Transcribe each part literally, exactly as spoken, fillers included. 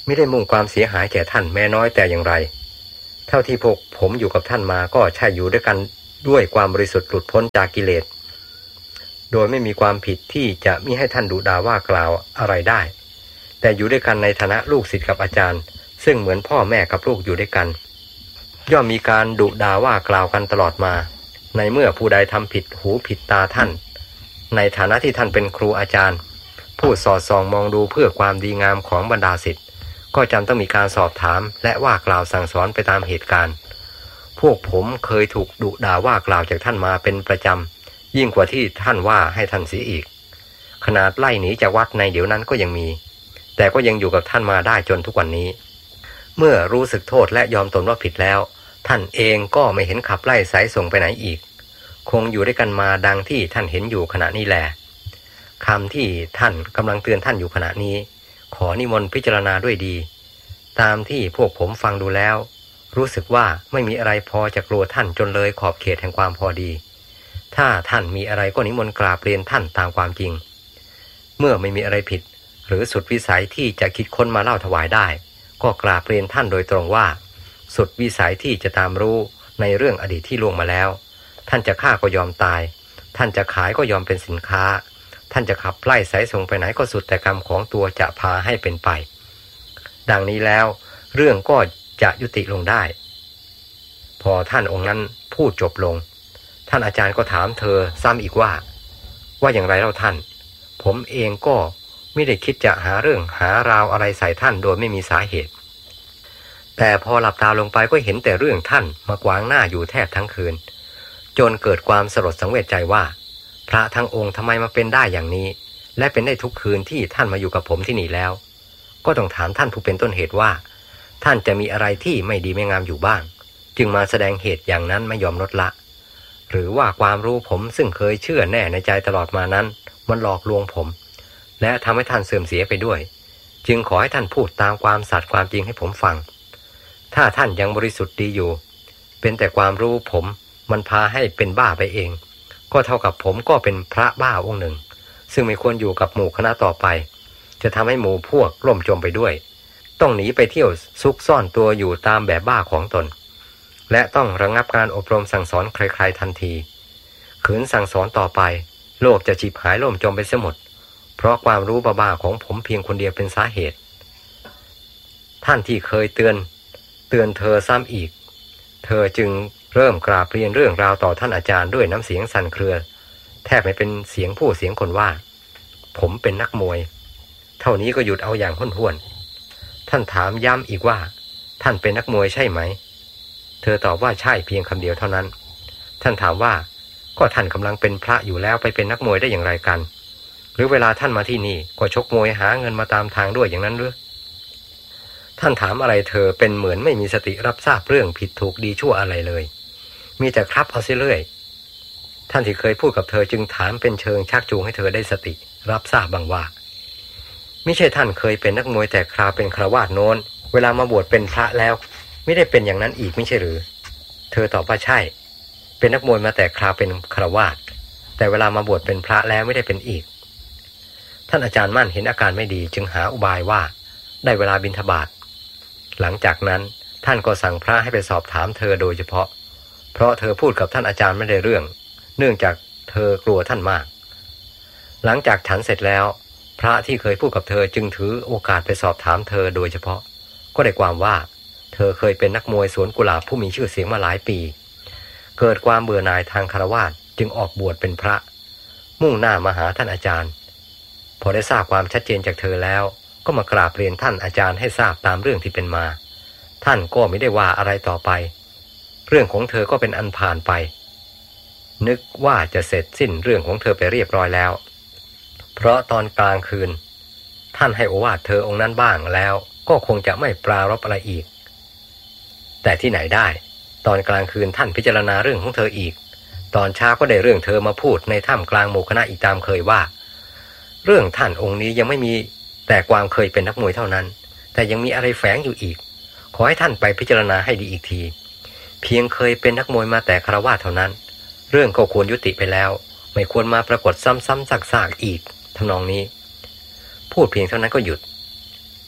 ไม่ได้มุ่งความเสียหายแก่ท่านแม้น้อยแต่อย่างไรเท่าที่พวกผมอยู่กับท่านมาก็ใช่อยู่ด้วยกันด้วยความบริสุทธิ์หลุดพ้นจากกิเลสโดยไม่มีความผิดที่จะมิให้ท่านดุด่าว่ากล่าวอะไรได้แต่อยู่ด้วยกันในฐานะลูกศิษย์กับอาจารย์ซึ่งเหมือนพ่อแม่กับลูกอยู่ด้วยกันย่อมมีการดุด่าว่ากล่าวกันตลอดมาในเมื่อผู้ใดทำผิดหูผิดตาท่านในฐานะที่ท่านเป็นครูอาจารย์ผู้สอดส่องมองดูเพื่อความดีงามของบรรดาศิษย์ก็จำต้องมีการสอบถามและว่ากล่าวสั่งสอนไปตามเหตุการณ์พวกผมเคยถูกดุด่าว่ากล่าวจากท่านมาเป็นประจำยิ่งกว่าที่ท่านว่าให้ท่านเสียอีกขนาดไล่หนีจากวัดในเดี๋ยวนั้นก็ยังมีแต่ก็ยังอยู่กับท่านมาได้จนทุกวันนี้เมื่อรู้สึกโทษและยอมตนว่าผิดแล้วท่านเองก็ไม่เห็นขับไล่สายส่งไปไหนอีกคงอยู่ด้วยกันมาดังที่ท่านเห็นอยู่ขณะนี้แลคำที่ท่านกำลังเตือนท่านอยู่ขณะนี้ขอนิมนต์พิจารณาด้วยดีตามที่พวกผมฟังดูแล้วรู้สึกว่าไม่มีอะไรพอจะกลัวท่านจนเลยขอบเขตแห่งความพอดีถ้าท่านมีอะไรก็นิมนต์กราบเรียนท่านตามความจริงเมื่อไม่มีอะไรผิดหรือสุดวิสัยที่จะคิดค้นมาเล่าถวายได้ก็กราบเรียนท่านโดยตรงว่าสุดวิสัยที่จะตามรู้ในเรื่องอดีตที่ล่วงมาแล้วท่านจะฆ่าก็ยอมตายท่านจะขายก็ยอมเป็นสินค้าท่านจะขับไล่สายส่งไปไหนก็สุดแต่กรรมของตัวจะพาให้เป็นไปดังนี้แล้วเรื่องก็จะยุติลงได้พอท่านองค์นั้นพูดจบลงท่านอาจารย์ก็ถามเธอซ้ำอีกว่าว่าอย่างไรเล่าท่านผมเองก็ไม่ได้คิดจะหาเรื่องหาราวอะไรใส่ท่านโดยไม่มีสาเหตุแต่พอหลับตาลงไปก็เห็นแต่เรื่องท่านมากวางหน้าอยู่แทบทั้งคืนจนเกิดความสลดสังเวชใจว่าพระทั้งองค์ทำไมมาเป็นได้อย่างนี้และเป็นได้ทุกคืนที่ท่านมาอยู่กับผมที่นี่แล้วก็ต้องถามท่านผู้เป็นต้นเหตุว่าท่านจะมีอะไรที่ไม่ดีไม่งามอยู่บ้างจึงมาแสดงเหตุอย่างนั้นไม่ยอมลดละหรือว่าความรู้ผมซึ่งเคยเชื่อแน่ในใจตลอดมานั้นมันหลอกลวงผมและทำให้ท่านเสื่อมเสียไปด้วยจึงขอให้ท่านพูดตามความสัตย์ความจริงให้ผมฟังถ้าท่านยังบริสุทธิ์ดีอยู่เป็นแต่ความรู้ผมมันพาให้เป็นบ้าไปเองก็เท่ากับผมก็เป็นพระบ้าองค์หนึ่งซึ่งไม่ควรอยู่กับหมู่คณะต่อไปจะทำให้หมู่พวกล่มจมไปด้วยต้องหนีไปเที่ยวซุกซ่อนตัวอยู่ตามแบบบ้าของตนและต้องระงับการอบรมสั่งสอนใครๆทันทีขืนสั่งสอนต่อไปโลกจะฉิบหายล่มจมไปเสียหมดเพราะความรู้บ้าๆของผมเพียงคนเดียวเป็นสาเหตุท่านที่เคยเตือนเตือนเธอซ้ำอีกเธอจึงเริ่มกราบเรียนเรื่องราวต่อท่านอาจารย์ด้วยน้ำเสียงสั่นเครือแทบไม่เป็นเสียงผู้เสียงคนว่าผมเป็นนักมวยเท่านี้ก็หยุดเอาอย่างห้วนๆท่านถามย้ำอีกว่าท่านเป็นนักมวยใช่ไหมเธอตอบว่าใช่เพียงคำเดียวเท่านั้นท่านถามว่าก็ท่านกำลังเป็นพระอยู่แล้วไปเป็นนักมวยได้อย่างไรกันหรือเวลาท่านมาที่นี่ก็ชกมวยหาเงินมาตามทางด้วยอย่างนั้นหรือท่านถามอะไรเธอเป็นเหมือนไม่มีสติรับทราบเรื่องผิดถูกดีชั่วอะไรเลยมีแต่ครับเอาเสียเรื่อยท่านที่เคยพูดกับเธอจึงถามเป็นเชิงชักจูงให้เธอได้สติรับทราบบ้างว่าไม่ใช่ท่านเคยเป็นนักมวยแต่คราวเป็นฆราวาสโน้นเวลามาบวชเป็นพระแล้วไม่ได้เป็นอย่างนั้นอีกไม่ใช่หรือเธอตอบว่าใช่เป็นนักมวยมาแต่คราวเป็นฆราวาสแต่เวลามาบวชเป็นพระแล้วไม่ได้เป็นอีกท่านอาจารย์มั่นเห็นอาการไม่ดีจึงหาอุบายว่าได้เวลาบิณฑบาตหลังจากนั้นท่านก็สั่งพระให้ไปสอบถามเธอโดยเฉพาะเพราะเธอพูดกับท่านอาจารย์ไม่ได้เรื่องเนื่องจากเธอกลัวท่านมากหลังจากฉันเสร็จแล้วพระที่เคยพูดกับเธอจึงถือโอกาสไปสอบถามเธอโดยเฉพาะก็ได้ความว่าเธอเคยเป็นนักมวยสวนกุหลาบผู้มีชื่อเสียงมาหลายปีเกิดความเบื่อหน่ายทางฆราวาสจึงออกบวชเป็นพระมุ่งหน้ามาหาท่านอาจารย์พอได้ทราบความชัดเจนจากเธอแล้วก็มากราบเรียนท่านอาจารย์ให้ทราบตามเรื่องที่เป็นมาท่านก็ไม่ได้ว่าอะไรต่อไปเรื่องของเธอก็เป็นอันผ่านไปนึกว่าจะเสร็จสิ้นเรื่องของเธอไปเรียบร้อยแล้วเพราะตอนกลางคืนท่านให้โอวาทเธอองค์นั้นบ้างแล้วก็คงจะไม่ปรารภอะไรอีกแต่ที่ไหนได้ตอนกลางคืนท่านพิจารณาเรื่องของเธออีกตอนเช้าก็ได้เรื่องเธอมาพูดในถ้ำกลางหมู่คณะอีกตามเคยว่าเรื่องท่านองค์นี้ยังไม่มีแต่ความเคยเป็นนักมวยเท่านั้นแต่ยังมีอะไรแฝงอยู่อีกขอให้ท่านไปพิจารณาให้ดีอีกทีเพียงเคยเป็นนักมวยมาแต่ฆราวาสเท่านั้นเรื่องก็ควรยุติไปแล้วไม่ควรมาปรากฏซ้ำๆซากๆอีกทำนองนี้พูดเพียงเท่านั้นก็หยุด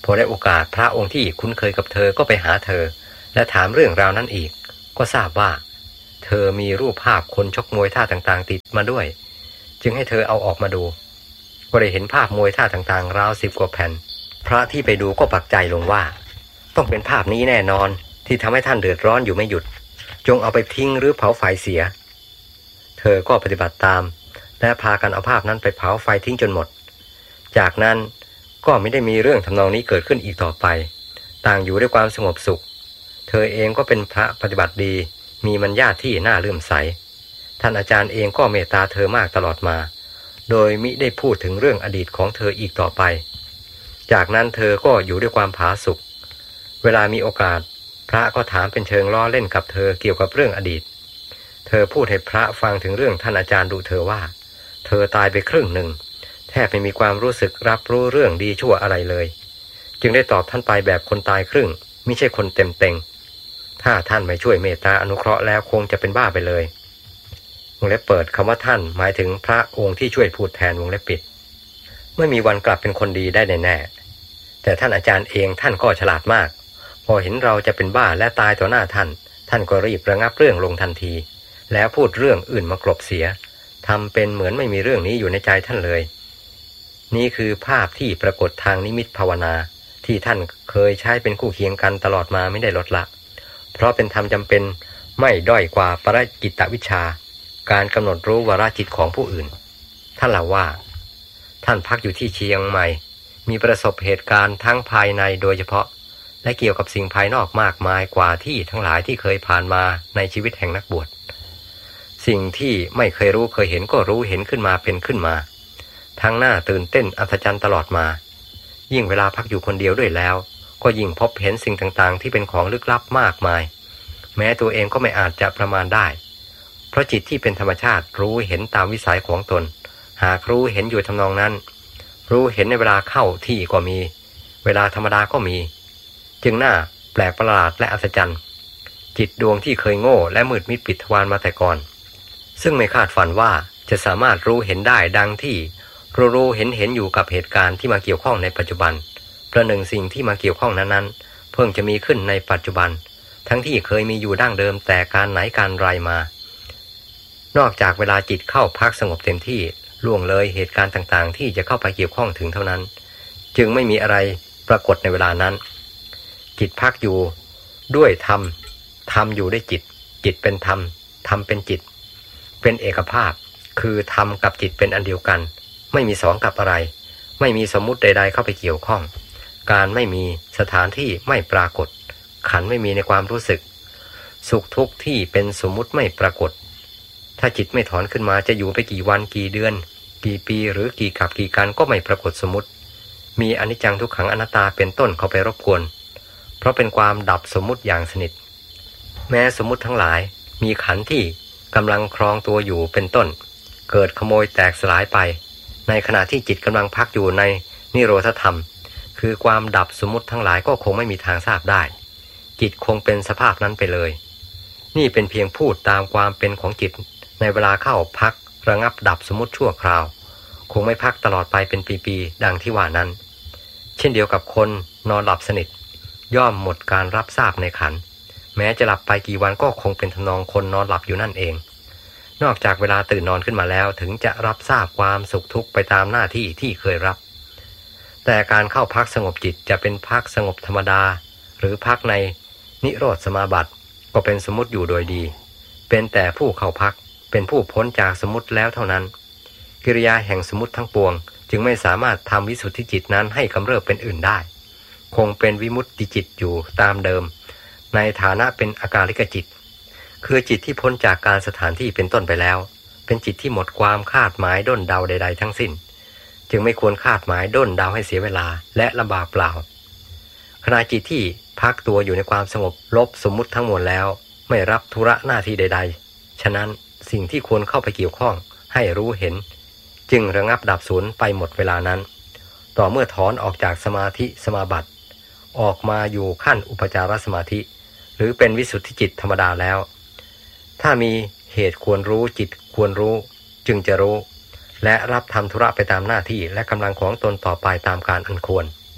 พอได้โอกาสพระองค์ที่คุ้นเคยกับเธอก็ไปหาเธอและถามเรื่องราวนั้นอีกก็ทราบว่าเธอมีรูปภาพคนชกมวยท่าต่างๆติดมาด้วยจึงให้เธอเอาออกมาดูก็ได้เห็นภาพมวยท่าต่างๆราวสิบกว่าแผ่นพระที่ไปดูก็ปักใจลงว่าต้องเป็นภาพนี้แน่นอนที่ทำให้ท่านเดือดร้อนอยู่ไม่หยุดจงเอาไปทิ้งหรือเผาไฟเสียเธอก็ปฏิบัติตามและพากันเอาภาพนั้นไปเผาไฟทิ้งจนหมดจากนั้นก็ไม่ได้มีเรื่องทำนองนี้เกิดขึ้นอีกต่อไปต่างอยู่ด้วยความสงบสุขเธอเองก็เป็นพระปฏิบัติดีมีมัญญาที่น่าเลื่อมใสท่านอาจารย์เองก็เมตตาเธอมากตลอดมาโดยมิได้พูดถึงเรื่องอดีตของเธออีกต่อไปจากนั้นเธอก็อยู่ด้วยความผาสุกเวลามีโอกาสพระก็ถามเป็นเชิงล้อเล่นกับเธอเกี่ยวกับเรื่องอดีตเธอพูดให้พระฟังถึงเรื่องท่านอาจารย์ดุเธอว่าเธอตายไปครึ่งหนึ่งแทบไม่มีความรู้สึกรับรู้เรื่องดีชั่วอะไรเลยจึงได้ตอบท่านไปแบบคนตายครึ่งไม่ใช่คนเต็มเต็งถ้าท่านไม่ช่วยเมตตาอนุเคราะห์แล้วคงจะเป็นบ้าไปเลยวงเล็บเปิดคำว่าท่านหมายถึงพระองค์ที่ช่วยพูดแทนวงเล็บปิดไม่มีวันกลับเป็นคนดีได้แน่ๆแต่ท่านอาจารย์เองท่านก็ฉลาดมากพอเห็นเราจะเป็นบ้าและตายต่อหน้าท่านท่านก็รีบระงับเรื่องลงทันทีแล้วพูดเรื่องอื่นมากลบเสียทำเป็นเหมือนไม่มีเรื่องนี้อยู่ในใจท่านเลยนี่คือภาพที่ปรากฏทางนิมิตภาวนาที่ท่านเคยใช้เป็นคู่เคียงกันตลอดมาไม่ได้ลดละเพราะเป็นธรรมจำเป็นไม่ด้อยกว่าปรจิตตวิชาการกำหนดรู้วาระจิตของผู้อื่นท่านเล่าว่าท่านพักอยู่ที่เชียงใหม่มีประสบเหตุการณ์ทั้งภายในโดยเฉพาะและเกี่ยวกับสิ่งภายนอกมากมายกว่าที่ทั้งหลายที่เคยผ่านมาในชีวิตแห่งนักบวชสิ่งที่ไม่เคยรู้เคยเห็นก็รู้เห็นขึ้นมาเป็นขึ้นมาทั้งหน้าตื่นเต้นอัศจรรย์ตลอดมายิ่งเวลาพักอยู่คนเดียวด้วยแล้วก็ยิ่งพบเห็นสิ่งต่างๆที่เป็นของลึกลับมากมายแม้ตัวเองก็ไม่อาจจะประมาณได้เพราะจิตที่เป็นธรรมชาติรู้เห็นตามวิสัยของตนหากรู้เห็นอยู่ทำนองนั้นรู้เห็นในเวลาเข้าที่ก็มีเวลาธรรมดาก็มีจึงน่าแปลกประหลาดและอัศจรรย์จิตดวงที่เคยโง่และมืดมิดปิดทวารมาแต่ก่อนซึ่งไม่คาดฝันว่าจะสามารถรู้เห็นได้ดังที่รู้รู้เห็นเห็นอยู่กับเหตุการณ์ที่มาเกี่ยวข้องในปัจจุบันประหนึ่งสิ่งที่มาเกี่ยวข้องนั้นๆเพิ่งจะมีขึ้นในปัจจุบันทั้งที่เคยมีอยู่ดั้งเดิมแต่การไหนการไรมานอกจากเวลาจิตเข้าพักสงบเต็มที่ล่วงเลยเหตุการณ์ต่างๆที่จะเข้าไปเกี่ยวข้องถึงเท่านั้นจึงไม่มีอะไรปรากฏในเวลานั้นจิตพักอยู่ด้วยธรรมธรรมอยู่ด้วยจิตจิตเป็นธรรมธรรมเป็นจิตเป็นเอกภาพคือธรรมกับจิตเป็นอันเดียวกันไม่มีสองกับอะไรไม่มีสมมุติใดๆเข้าไปเกี่ยวข้องการไม่มีสถานที่ไม่ปรากฏขันธ์ไม่มีในความรู้สึกสุขทุกข์ที่เป็นสมมุติไม่ปรากฏถ้าจิตไม่ถอนขึ้นมาจะอยู่ไปกี่วันกี่เดือนกี่ปีหรือกี่ขับกี่กันก็ไม่ปรากฏสมมุติมีอนิจจังทุกขังอนัตตาเป็นต้นเข้าไปรบกวนเพราะเป็นความดับสมมุติอย่างสนิทแม้สมมุติทั้งหลายมีขันธ์ที่กำลังครองตัวอยู่เป็นต้นเกิดขโมยแตกสลายไปในขณะที่จิตกำลังพักอยู่ในนิโรธธรรมคือความดับสมมุติทั้งหลายก็คงไม่มีทางทราบได้จิตคงเป็นสภาพนั้นไปเลยนี่เป็นเพียงพูดตามความเป็นของจิตในเวลาเข้าพักระงับดับสมมุติชั่วคราวคงไม่พักตลอดไปเป็นปีๆดังที่ว่านั้นเช่นเดียวกับคนนอนหลับสนิทย่อมหมดการรับทราบในขันธ์แม้จะหลับไปกี่วันก็คงเป็นทำนองคนนอนหลับอยู่นั่นเองนอกจากเวลาตื่นนอนขึ้นมาแล้วถึงจะรับทราบความสุขทุกข์ไปตามหน้าที่ที่เคยรับแต่การเข้าพักสงบจิตจะเป็นพักสงบธรรมดาหรือพักในนิโรธสมาบัติก็เป็นสมมุติอยู่โดยดีเป็นแต่ผู้เข้าพักเป็นผู้พ้นจากสมมุติแล้วเท่านั้นกิริยาแห่งสมมุติทั้งปวงจึงไม่สามารถทำวิสุทธิจิตนั้นให้กำเริบเป็นอื่นได้คงเป็นวิมุตติจิตอยู่ตามเดิมในฐานะเป็นอากาลิกจิตคือจิตที่พ้นจากการสถานที่เป็นต้นไปแล้วเป็นจิตที่หมดความคาดหมายด้นเดาใดๆทั้งสิ้นจึงไม่ควรคาดหมายด้นเดาให้เสียเวลาและลำบากเปล่าขณะจิตที่พักตัวอยู่ในความสงบลบสมมุติทั้งมวลแล้วไม่รับธุระหน้าที่ใดๆฉะนั้นสิ่งที่ควรเข้าไปเกี่ยวข้องให้รู้เห็นจึงระงับดับสูญไปหมดเวลานั้นต่อเมื่อถอนออกจากสมาธิสมาบัติออกมาอยู่ขั้นอุปจารสมาธิหรือเป็นวิสุทธิจิตธรรมดาแล้วถ้ามีเหตุควรรู้จิตควรรู้จึงจะรู้และรับทำธุระไปตามหน้าที่และกำลังของตนต่อไปตามการอันควร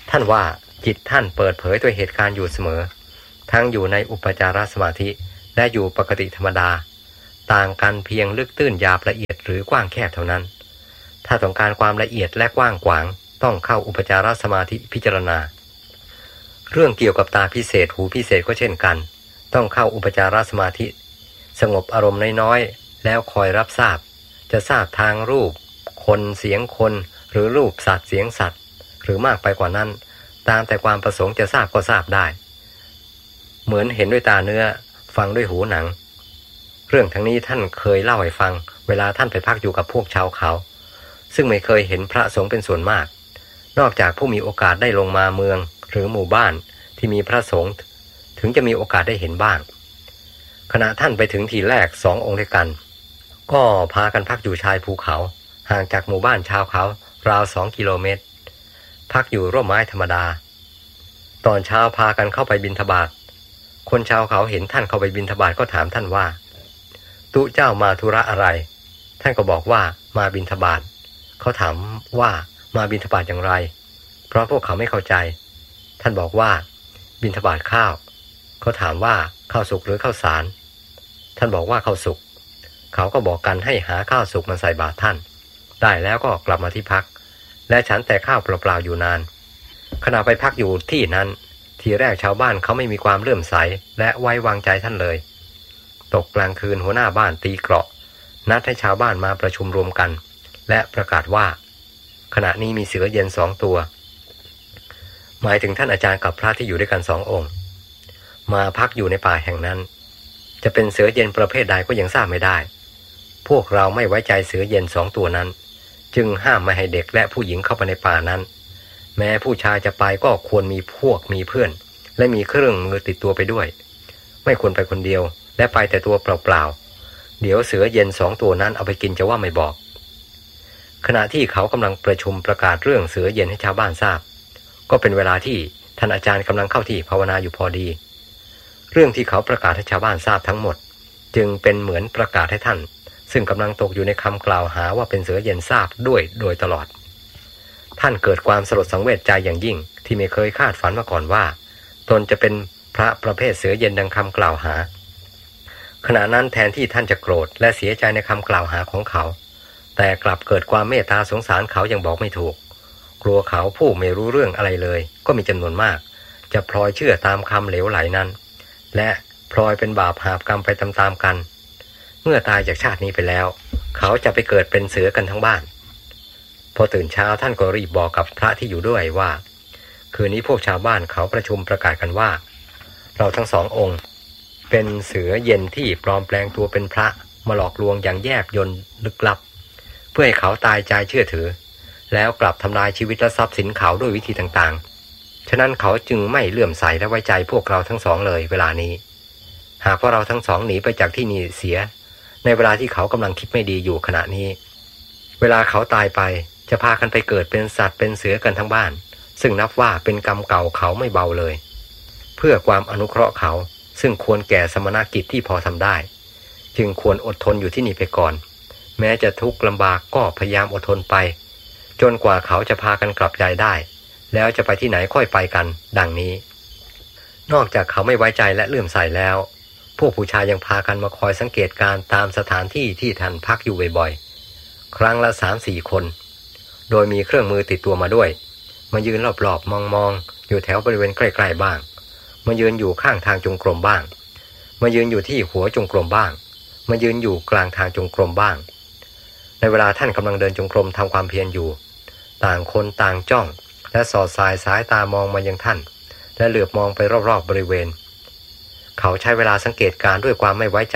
ท่านว่าจิตท่านเปิดเผยด้วยเหตุการณ์อยู่เสมอทั้งอยู่ในอุปจารสมาธิและอยู่ปกติธรรมดาต่างกันเพียงลึกตื้นหยาบละเอียดหรือกว้างแคบเท่านั้นถ้าต้องการความละเอียดและกว้างขวางต้องเข้าอุปจารสมาธิพิจารณาเรื่องเกี่ยวกับตาพิเศษหูพิเศษก็เช่นกันต้องเข้าอุปจารสมาธิสงบอารมณ์น้อยๆแล้วคอยรับทราบจะทราบทางรูปคนเสียงคนหรือรูปสัตว์เสียงสัตว์หรือมากไปกว่านั้นตามแต่ความประสงค์จะทราบก็ทราบได้เหมือนเห็นด้วยตาเนื้อฟังด้วยหูหนังเรื่องทั้งนี้ท่านเคยเล่าให้ฟังเวลาท่านไปพักอยู่กับพวกชาวเขาซึ่งไม่เคยเห็นพระสงฆ์เป็นส่วนมากนอกจากผู้มีโอกาสได้ลงมาเมืองหรือหมู่บ้านที่มีพระสงฆ์ถึงจะมีโอกาสได้เห็นบ้างขณะท่านไปถึงทีแรกสององค์ด้วยกันก็พากันพักอยู่ชายภูเขาห่างจากหมู่บ้านชาวเขาราวสองกิโลเมตรพักอยู่ร่มไม้ธรรมดาตอนเช้าพากันเข้าไปบิณฑบาตคนชาวเขาเห็นท่านเข้าไปบิณฑบาตก็ถามท่านว่าตุเจ้ามาธุระอะไรท่านก็บอกว่ามาบิณฑบาตเขาถามว่ามาบิณฑบาตอย่างไรเพราะพวกเขาไม่เข้าใจท่านบอกว่าบิณฑบาตข้าวเขาถามว่าข้าวสุกหรือข้าวสารท่านบอกว่าข้าวสุกเขาก็บอกกันให้หาข้าวสุกมาใส่บาตรท่านได้แล้วก็กลับมาที่พักและฉันแต่ข้าวเปล่าๆอยู่นานขณะไปพักอยู่ที่นั้นทีแรกชาวบ้านเขาไม่มีความเลื่อมใสและไว้วางใจท่านเลยตกกลางคืนหัวหน้าบ้านตีเกราะนัดให้ชาวบ้านมาประชุมรวมกันและประกาศว่าขณะนี้มีเสือเย็นสองตัวหมายถึงท่านอาจารย์กับพระที่อยู่ด้วยกันสององค์มาพักอยู่ในป่าแห่งนั้นจะเป็นเสือเย็นประเภทใดก็ยังทราบไม่ได้พวกเราไม่ไว้ใจเสือเย็นสองตัวนั้นจึงห้ามไม่ให้เด็กและผู้หญิงเข้าไปในป่านั้นแม้ผู้ชายจะไปก็ควรมีพวกมีเพื่อนและมีเครื่องมือติดตัวไปด้วยไม่ควรไปคนเดียวและไปแต่ตัวเปล่าๆเดี๋ยวเสือเย็นสองตัวนั้นเอาไปกินจะว่าไม่บอกขณะที่เขากำลังประชุมประกาศเรื่องเสือเย็นให้ชาวบ้านทราบก็เป็นเวลาที่ท่านอาจารย์กำลังเข้าที่ภาวนาอยู่พอดีเรื่องที่เขาประกาศให้ชาวบ้านทราบทั้งหมดจึงเป็นเหมือนประกาศให้ท่านซึ่งกำลังตกอยู่ในคำกล่าวหาว่าเป็นเสือเย็นทราบด้วยโดยตลอดท่านเกิดความสลดสังเวชใจอย่างยิ่งที่ไม่เคยคาดฝันมาก่อนว่าตนจะเป็นพระประเภทเสือเย็นดังคำกล่าวหาขณะนั้นแทนที่ท่านจะโกรธและเสียใจในคำกล่าวหาของเขาแต่กลับเกิดความเมตตาสงสารเขาอย่างบอกไม่ถูกกลัวเขาผู้ไม่รู้เรื่องอะไรเลยก็มีจำนวนมากจะพลอยเชื่อตามคำเหลวไหลนั้นและพลอยเป็นบาปหาบกรรมไปตามๆกันเมื่อตายจากชาตินี้ไปแล้วเขาจะไปเกิดเป็นเสือกันทั้งบ้านพอตื่นเช้าท่านก็รีบบอกกับพระที่อยู่ด้วยว่าคืนนี้พวกชาวบ้านเขาประชุมประกาศกันว่าเราทั้งสององค์เป็นเสือเย็นที่ปลอมแปลงตัวเป็นพระมาหลอกลวงอย่างแยบยลลึกลับเพื่อให้เขาตายใจเชื่อถือแล้วกลับทำลายชีวิตและทรัพย์สินเขาด้วยวิธีต่างๆฉะนั้นเขาจึงไม่เลื่อมใสและไว้ใจพวกเราทั้งสองเลยเวลานี้หากว่าเราทั้งสองหนีไปจากที่นี่เสียในเวลาที่เขากำลังคิดไม่ดีอยู่ขณะนี้เวลาเขาตายไปจะพากันไปเกิดเป็นสัตว์เป็นเสือกันทั้งบ้านซึ่งนับว่าเป็นกรรมเก่าเขาไม่เบาเลยเพื่อความอนุเคราะห์เขาซึ่งควรแก่สมณกิจที่พอทำได้จึงควรอดทนอยู่ที่นี่ไปก่อนแม้จะทุกข์ลำบากก็พยายามอดทนไปจนกว่าเขาจะพากันกลับใจได้แล้วจะไปที่ไหนค่อยไปกันดังนี้นอกจากเขาไม่ไว้ใจและเลื่อมใสแล้วพวกผู้ชายยังพากันมาคอยสังเกตการตามสถานที่ที่ท่านพักอยู่บ่อยๆครั้งละ สามสี่ คนโดยมีเครื่องมือติดตัวมาด้วยมายืนรอบๆมองๆอยู่แถวบริเวณใกล้ๆบ้างมายืนอยู่ข้างทางจงกรมบ้างมายืนอยู่ที่หัวจงกรมบ้างมายืนอยู่กลางทางจงกรมบ้างในเวลาท่านกำลังเดินจงกรมทำความเพียรอยู่ต่างคนต่างจ้องและสอดสายสายตามองมายังท่านและเหลือบมองไปรอบๆบริเวณเขาใช้เวลาสังเกตการด้วยความไม่ไว้ใจ